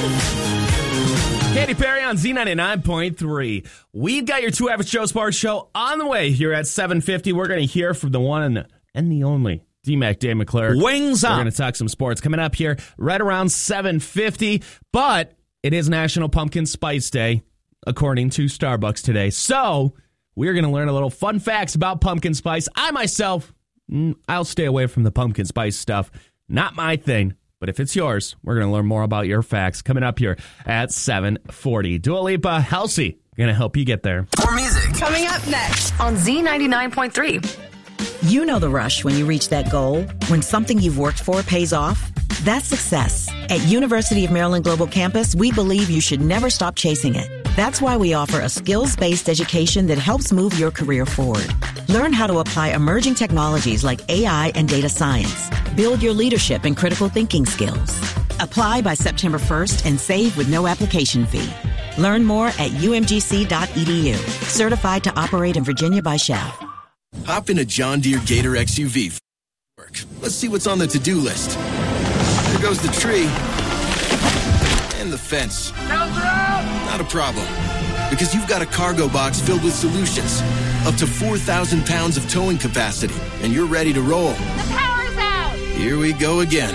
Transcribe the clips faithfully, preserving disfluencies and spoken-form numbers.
Katy Perry on Z ninety-nine point three. We've got your two average Joe Sports Show on the way here at seven fifty. We're going to hear from the one and the only D-Mac Dave McClure. Wings up. We're going to talk some sports coming up here right around seven fifty. But it is National Pumpkin Spice Day, according to Starbucks today. So we're going to learn a little fun facts about pumpkin spice. I myself, I'll stay away from the pumpkin spice stuff. Not my thing. But if it's yours, we're going to learn more about your facts coming up here at seven forty. Dua Lipa, Halsey, going to help you get there. More music. Coming up next on Z ninety-nine point three. You know the rush when you reach that goal, when something you've worked for pays off. That's success. At University of Maryland Global Campus, we believe you should never stop chasing it. That's why we offer a skills-based education that helps move your career forward. Learn how to apply emerging technologies like A I and data science. Build your leadership and critical thinking skills. Apply by September first and save with no application fee. Learn more at U M G C dot E D U. Certified to operate in Virginia by S C H A F. Hop in a John Deere Gator X U V. Let's see what's on the to-do list. There goes the tree. And the fence. Not a problem. Because you've got a cargo box filled with solutions. Up to four thousand pounds of towing capacity. And you're ready to roll. The power's out! Here we go again.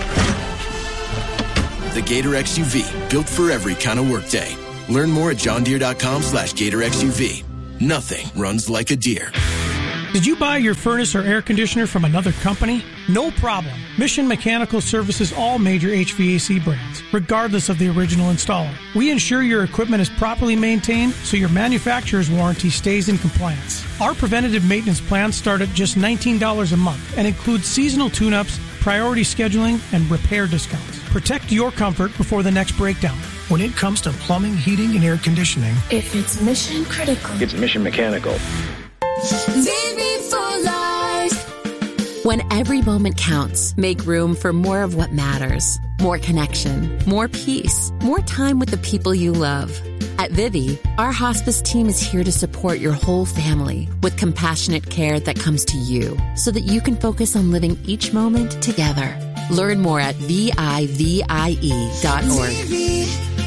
The Gator X U V. Built for every kind of workday. Learn more at johndeere.com slash Gator X U V. Nothing runs like a deer. Did you buy your furnace or air conditioner from another company? No problem. Mission Mechanical services all major H V A C brands, regardless of the original installer. We ensure your equipment is properly maintained so your manufacturer's warranty stays in compliance. Our preventative maintenance plans start at just nineteen dollars a month and include seasonal tune-ups, priority scheduling, and repair discounts. Protect your comfort before the next breakdown. When it comes to plumbing, heating, and air conditioning, if it's mission critical, it's Mission Mechanical. Living for life. When every moment counts, make room for more of what matters. More connection, more peace, more time with the people you love. At Vivi, our hospice team is here to support your whole family with compassionate care that comes to you so that you can focus on living each moment together. Learn more at V I V I E dot org. Vivi.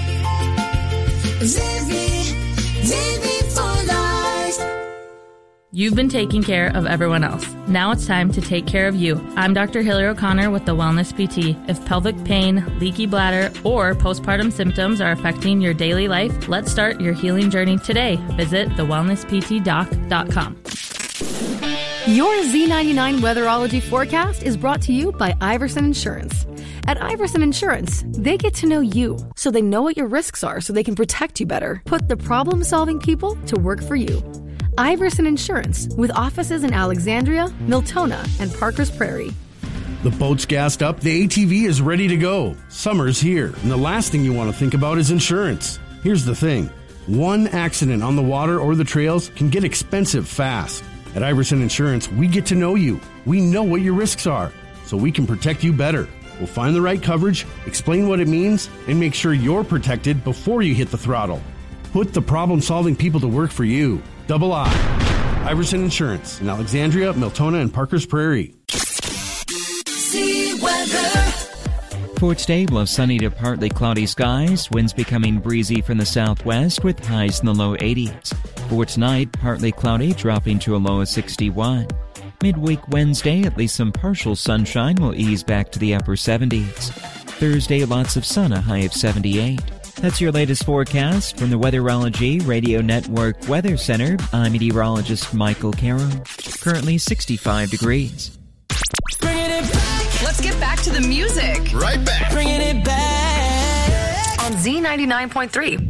Vivi. Vivi for life. You've been taking care of everyone else. Now it's time to take care of you. I'm Doctor Hillary O'Connor with the Wellness P T. If pelvic pain, leaky bladder, or postpartum symptoms are affecting your daily life, let's start your healing journey today. Visit the wellness p t doc dot com. Your Z ninety-nine Weatherology forecast is brought to you by Iverson Insurance. At Iverson Insurance, they get to know you, so they know what your risks are so they can protect you better. Put the problem-solving people to work for you. Iverson Insurance, with offices in Alexandria, Miltona, and Parkers Prairie. The boat's gassed up, the A T V is ready to go. Summer's here, and the last thing you want to think about is insurance. Here's the thing. One accident on the water or the trails can get expensive fast. At Iverson Insurance, we get to know you. We know what your risks are, so we can protect you better. We'll find the right coverage, explain what it means, and make sure you're protected before you hit the throttle. Put the problem-solving people to work for you. Double I. Iverson Insurance in Alexandria, Miltona, and Parkers Prairie. See weather. For today, we'll have sunny to partly cloudy skies, winds becoming breezy from the southwest with highs in the low eighties. For tonight, partly cloudy, dropping to a low of sixty-one. Midweek Wednesday, at least some partial sunshine will ease back to the upper seventies. Thursday, lots of sun, a high of seventy-eight. That's your latest forecast from the Weatherology Radio Network Weather Center. I'm meteorologist Michael Caro. Currently sixty-five degrees. Bringing it back. Let's get back to the music. Right back. Bringing it back. On Z ninety-nine point three.